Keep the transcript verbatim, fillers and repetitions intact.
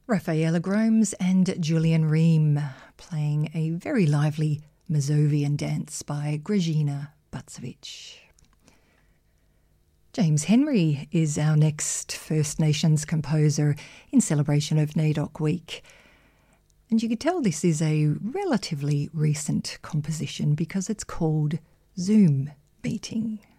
Rafaela Gromes and Julian Ream playing a very lively Mazovian dance by Grażyna Bacewicz. James Henry is our next First Nations composer in celebration of NAIDOC Week. And you could tell this is a relatively recent composition because it's called Zoom Meeting.